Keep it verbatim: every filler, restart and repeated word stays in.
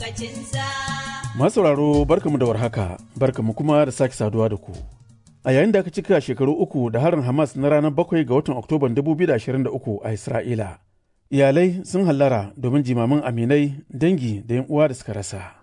lokacinsa. Masauraro barkamu da warhaka, barkamu kuma da sake saduwa da ku. A yayin da aka cika shekaru uku da harin Hamas na ranar bakwai ga watan Oktoban dubu biyu da ashirin da uku a Isra'ila, iyalai sun hallara domin jimamin aminai, dangi da 'yan uwa da suka rasa.